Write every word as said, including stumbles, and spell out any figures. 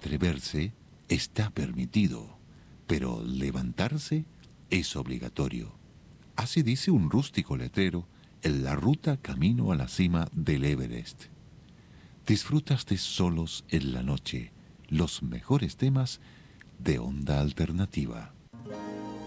Atreverse está permitido, pero levantarse es obligatorio. Así dice un rústico letrero en la ruta camino a la cima del Everest. Disfrutas de Solos en la Noche, los mejores temas de Onda Alternativa.